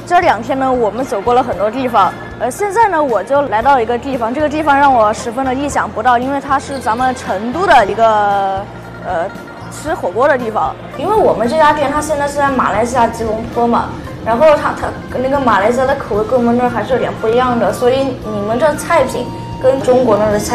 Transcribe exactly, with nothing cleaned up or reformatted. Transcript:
这两天呢，我们走过了很多地方，呃，现在呢，我就来到一个地方，这个地方让我十分的意想不到，因为它是咱们成都的一个呃吃火锅的地方。因为我们这家店它现在是在马来西亚吉隆坡嘛，然后它它那个马来西亚的口味跟我们这儿还是有点不一样的，所以你们这菜品跟中国那儿的菜